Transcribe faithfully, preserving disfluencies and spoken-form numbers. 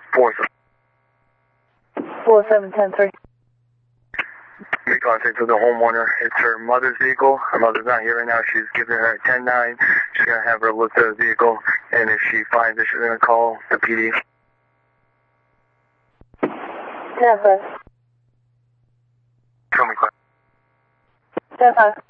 four seven ten three. Make contact with the homeowner. It's her mother's vehicle. Her mother's not here right now. She's giving her a ten nine. She's going to have her look at the vehicle, and if she finds it, she's going to call the P D. ten five. Show me, ten five.